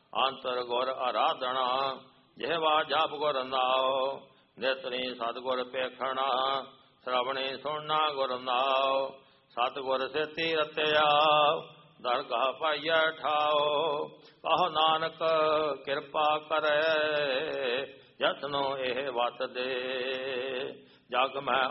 ਅੰਤਰ ਗੁਰ ਆਰਾਧਣਾ, ਜਿਹਵਾ ਜਪ ਗੁਰ ਨਾਉ, ਨਿਤਨੀ ਸਤਿਗੁਰ ਪੇਖਣਾ, ਸ਼ਰਵਣੀ ਸੁਣਨਾ ਗੁਰ ਨਾਉ, ਸਤਿਗੁਰ ਸੇਤੀ ਰਤਿਆ, ਦਰਗਾਹ ਪਾਈਐ ਠਾਉ। ਕਹੋ ਨਾਨਕ ਕਿਰਪਾ ਕਰੇ, ਯਤਨੋ ਇਹ ਵਤ ਦੇ, ਜਗ ਮੈਂ